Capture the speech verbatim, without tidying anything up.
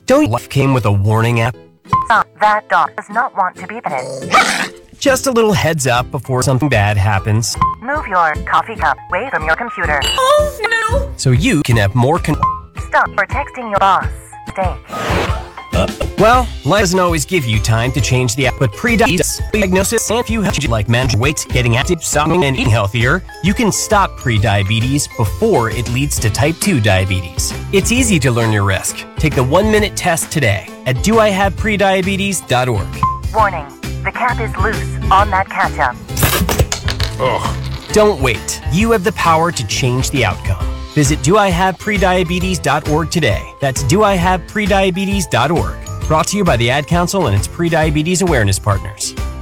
Don't life came with a warning app? Stop. That dog does not want to be petted. Just a little heads up before something bad happens. Move your coffee cup away from your computer. Oh, no! So you can have more con- Stop for texting your boss. Stay. Well, life doesn't always give you time to change the app, but pre-diabetes diagnosis, and if you have like managing weight, getting active, stopping, and eating healthier, you can stop pre-diabetes before it leads to type two diabetes. It's easy to learn your risk. Take the one-minute test today at do I have prediabetes dot org. Warning. The cap is loose on that ketchup. Ugh. Don't wait. You have the power to change the outcome. Visit do I have prediabetes dot org today. That's do I have prediabetes dot org. Brought to you by the Ad Council and its pre-diabetes awareness partners.